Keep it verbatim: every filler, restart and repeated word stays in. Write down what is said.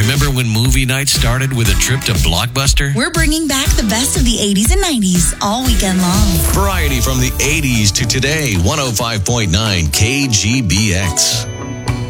Remember when movie night started with a trip to Blockbuster? We're bringing back the best of the eighties and nineties all weekend long. Variety from the eighties to today, one oh five point nine K G B X.